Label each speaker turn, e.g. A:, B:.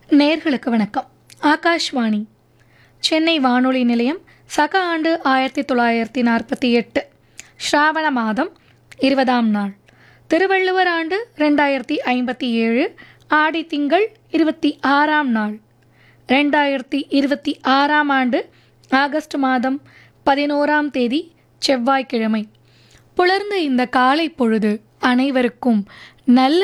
A: நேர்களுக்கு வணக்கம். ஆகாஷ்வாணி சென்னை வானொலி நிலையம். சக ஆண்டு 1948, ஸ்ராவண மாதம் 20ஆம் நாள், திருவள்ளுவர் ஆண்டு 2057, ஆடி திங்கள் 26ஆம் நாள், 2026ஆம் ஆண்டு ஆகஸ்ட் மாதம் 11ஆம் தேதி, செவ்வாய்க்கிழமை. புலர்ந்த இந்த காலை பொழுது அனைவருக்கும் நல்ல